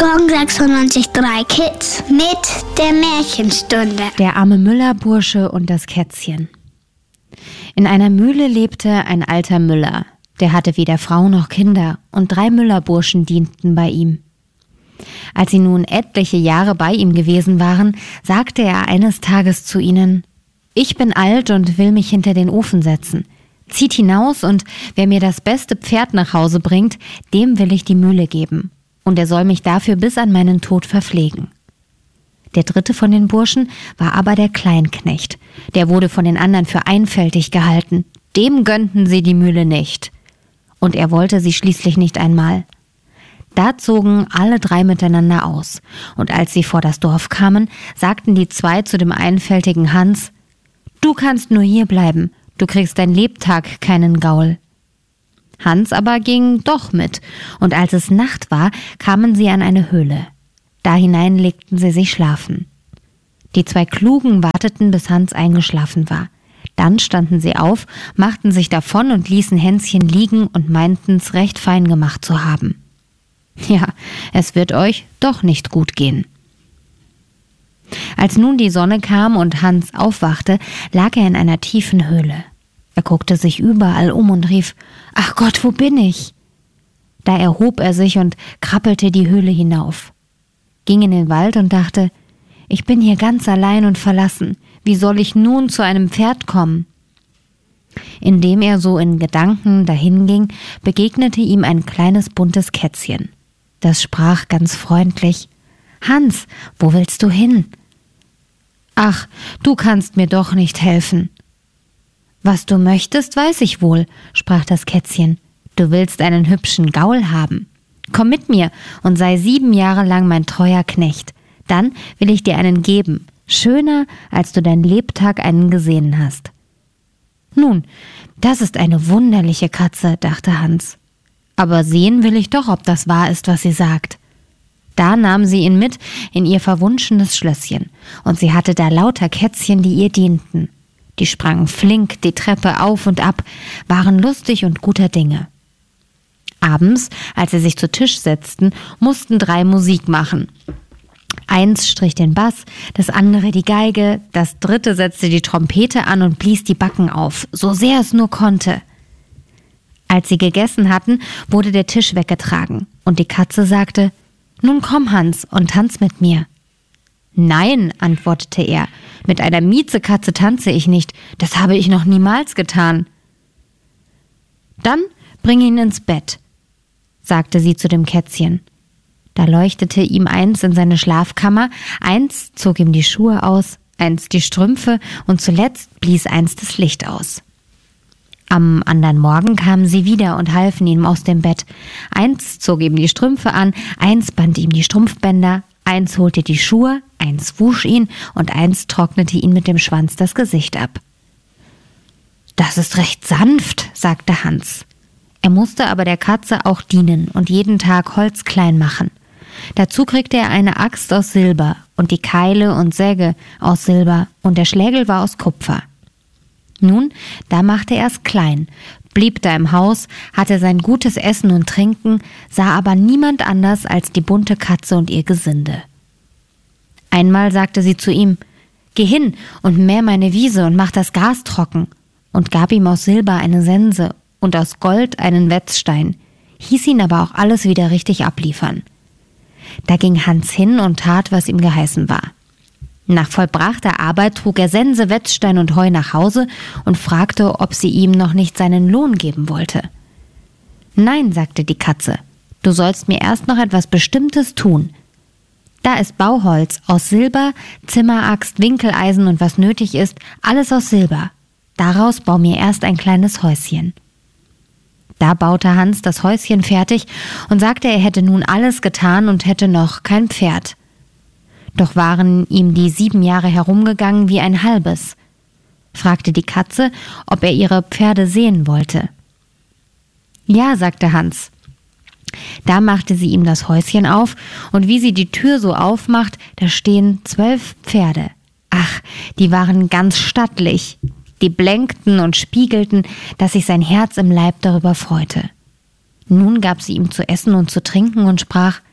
Gong 96.3 Kids mit der Märchenstunde. Der arme Müllerbursche und das Kätzchen. In einer Mühle lebte ein alter Müller. Der hatte weder Frau noch Kinder und 3 Müllerburschen dienten bei ihm. Als sie nun etliche Jahre bei ihm gewesen waren, sagte er eines Tages zu ihnen: »Ich bin alt und will mich hinter den Ofen setzen. Zieht hinaus und wer mir das beste Pferd nach Hause bringt, dem will ich die Mühle geben. Und er soll mich dafür bis an meinen Tod verpflegen.« Der 3. von den Burschen war aber der Kleinknecht. Der wurde von den anderen für einfältig gehalten. Dem gönnten sie die Mühle nicht. Und er wollte sie schließlich nicht einmal. Da zogen alle 3 miteinander aus. Und als sie vor das Dorf kamen, sagten die 2 zu dem einfältigen Hans: »Du kannst nur hier bleiben. Du kriegst dein Lebtag keinen Gaul.« Hans aber ging doch mit, und als es Nacht war, kamen sie an eine Höhle. Da hinein legten sie sich schlafen. Die 2 Klugen warteten, bis Hans eingeschlafen war. Dann standen sie auf, machten sich davon und ließen Hänschen liegen und meinten's recht fein gemacht zu haben. Ja, es wird euch doch nicht gut gehen. Als nun die Sonne kam und Hans aufwachte, lag er in einer tiefen Höhle. Er guckte sich überall um und rief: »Ach Gott, wo bin ich?« Da erhob er sich und krabbelte die Höhle hinauf, ging in den Wald und dachte: »Ich bin hier ganz allein und verlassen. Wie soll ich nun zu einem Pferd kommen?« Indem er so in Gedanken dahinging, begegnete ihm ein kleines buntes Kätzchen. Das sprach ganz freundlich: »Hans, wo willst du hin?« »Ach, du kannst mir doch nicht helfen.« »Was du möchtest, weiß ich wohl«, sprach das Kätzchen. »Du willst einen hübschen Gaul haben. Komm mit mir und sei 7 Jahre lang mein treuer Knecht. Dann will ich dir einen geben, schöner, als du dein Lebtag einen gesehen hast.« »Nun, das ist eine wunderliche Katze«, dachte Hans. »Aber sehen will ich doch, ob das wahr ist, was sie sagt.« Da nahm sie ihn mit in ihr verwunschenes Schlösschen, und sie hatte da lauter Kätzchen, die ihr dienten. Die sprangen flink die Treppe auf und ab, waren lustig und guter Dinge. Abends, als sie sich zu Tisch setzten, mussten 3 Musik machen. Eins strich den Bass, das andere die Geige, das 3. setzte die Trompete an und blies die Backen auf, so sehr es nur konnte. Als sie gegessen hatten, wurde der Tisch weggetragen, und die Katze sagte: »Nun komm, Hans, und tanz mit mir.« »Nein«, antwortete er, »mit einer Miezekatze tanze ich nicht, das habe ich noch niemals getan.« »Dann bring ihn ins Bett«, sagte sie zu dem Kätzchen. Da leuchtete ihm eins in seine Schlafkammer, eins zog ihm die Schuhe aus, eins die Strümpfe und zuletzt blies eins das Licht aus. Am anderen Morgen kamen sie wieder und halfen ihm aus dem Bett. Eins zog ihm die Strümpfe an, eins band ihm die Strumpfbänder, eins holte die Schuhe, eins wusch ihn und eins trocknete ihn mit dem Schwanz das Gesicht ab. »Das ist recht sanft«, sagte Hans. Er musste aber der Katze auch dienen und jeden Tag Holz klein machen. Dazu kriegte er eine Axt aus Silber und die Keile und Säge aus Silber und der Schlägel war aus Kupfer. Nun, da machte er es klein, blieb da im Haus, hatte sein gutes Essen und Trinken, sah aber niemand anders als die bunte Katze und ihr Gesinde. Einmal sagte sie zu ihm: »Geh hin und mäh meine Wiese und mach das Gras trocken«, und gab ihm aus Silber eine Sense und aus Gold einen Wetzstein, hieß ihn aber auch alles wieder richtig abliefern. Da ging Hans hin und tat, was ihm geheißen war. Nach vollbrachter Arbeit trug er Sense, Wetzstein und Heu nach Hause und fragte, ob sie ihm noch nicht seinen Lohn geben wollte. »Nein«, sagte die Katze, »du sollst mir erst noch etwas Bestimmtes tun. Da ist Bauholz aus Silber, Zimmeraxt, Winkeleisen und was nötig ist, alles aus Silber. Daraus bau mir erst ein kleines Häuschen.« Da baute Hans das Häuschen fertig und sagte, er hätte nun alles getan und hätte noch kein Pferd. Doch waren ihm die 7 Jahre herumgegangen wie ein halbes. Fragte die Katze, ob er ihre Pferde sehen wollte. »Ja«, sagte Hans. Da machte sie ihm das Häuschen auf, und wie sie die Tür so aufmacht, da stehen 12 Pferde. Ach, die waren ganz stattlich. Die blenkten und spiegelten, dass sich sein Herz im Leib darüber freute. Nun gab sie ihm zu essen und zu trinken und sprach: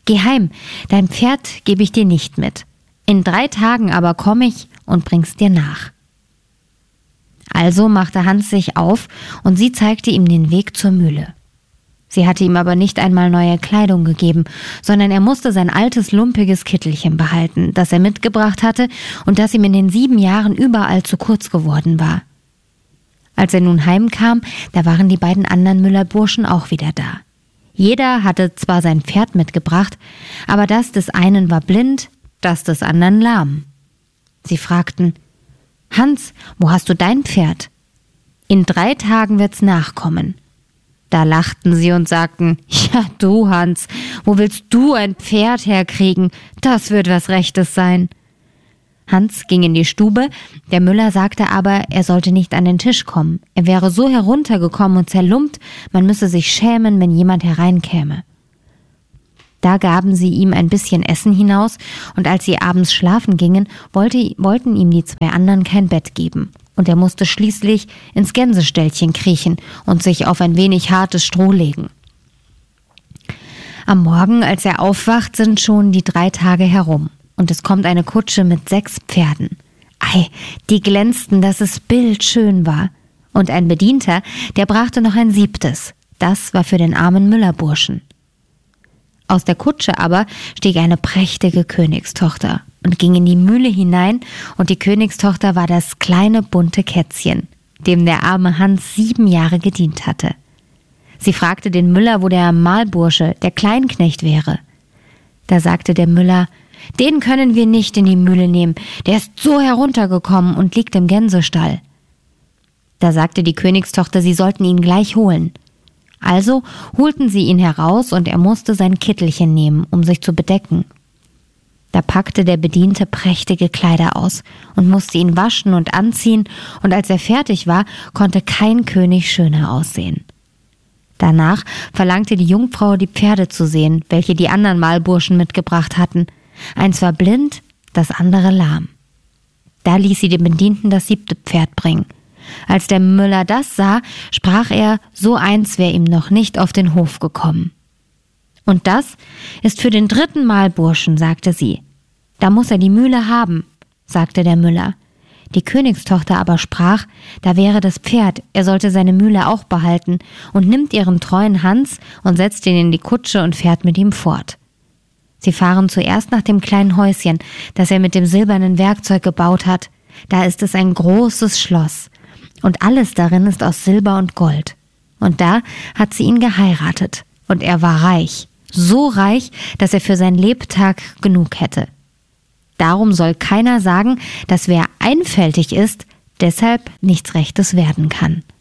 Geh heim, dein Pferd gebe ich dir nicht mit. In 3 Tagen aber komme ich und bring's dir nach. Also machte Hans sich auf und sie zeigte ihm den Weg zur Mühle. Sie hatte ihm aber nicht einmal neue Kleidung gegeben, sondern er musste sein altes, lumpiges Kittelchen behalten, das er mitgebracht hatte und das ihm in den 7 Jahren überall zu kurz geworden war. Als er nun heimkam, da waren die beiden anderen Müllerburschen auch wieder da. Jeder hatte zwar sein Pferd mitgebracht, aber das des einen war blind, das des anderen lahm. Sie fragten: »Hans, wo hast du dein Pferd?« »In 3 Tagen wird's nachkommen.« Da lachten sie und sagten: »Ja du, Hans, wo willst du ein Pferd herkriegen? Das wird was Rechtes sein.« Hans ging in die Stube, der Müller sagte aber, er sollte nicht an den Tisch kommen. Er wäre so heruntergekommen und zerlumpt, man müsse sich schämen, wenn jemand hereinkäme. Da gaben sie ihm ein bisschen Essen hinaus, und als sie abends schlafen gingen, wollten ihm die 2 anderen kein Bett geben. Und er musste schließlich ins Gänseställchen kriechen und sich auf ein wenig hartes Stroh legen. Am Morgen, als er aufwacht, sind schon die 3 Tage herum. Und es kommt eine Kutsche mit 6 Pferden. Ei, die glänzten, dass es bildschön war. Und ein Bedienter, der brachte noch ein 7. Das war für den armen Müllerburschen. Aus der Kutsche aber stieg eine prächtige Königstochter und ging in die Mühle hinein, und die Königstochter war das kleine bunte Kätzchen, dem der arme Hans 7 Jahre gedient hatte. Sie fragte den Müller, wo der Mahlbursche, der Kleinknecht, wäre. Da sagte der Müller: »Den können wir nicht in die Mühle nehmen, der ist so heruntergekommen und liegt im Gänsestall.« Da sagte die Königstochter, sie sollten ihn gleich holen. Also holten sie ihn heraus, und er musste sein Kittelchen nehmen, um sich zu bedecken. Da packte der Bediente prächtige Kleider aus und musste ihn waschen und anziehen, und als er fertig war, konnte kein König schöner aussehen. Danach verlangte die Jungfrau, die Pferde zu sehen, welche die anderen Mahlburschen mitgebracht hatten. Eins war blind, das andere lahm. Da ließ sie dem Bedienten das 7. Pferd bringen. Als der Müller das sah, sprach er, so eins wäre ihm noch nicht auf den Hof gekommen. »Und das ist für den 3. Mahlburschen«, sagte sie. »Da muss er die Mühle haben«, sagte der Müller. Die Königstochter aber sprach, da wäre das Pferd, er sollte seine Mühle auch behalten, und nimmt ihren treuen Hans und setzt ihn in die Kutsche und fährt mit ihm fort. Sie fahren zuerst nach dem kleinen Häuschen, das er mit dem silbernen Werkzeug gebaut hat. Da ist es ein großes Schloss, und alles darin ist aus Silber und Gold. Und da hat sie ihn geheiratet, und er war reich, so reich, dass er für sein Lebtag genug hätte. Darum soll keiner sagen, dass wer einfältig ist, deshalb nichts Rechtes werden kann.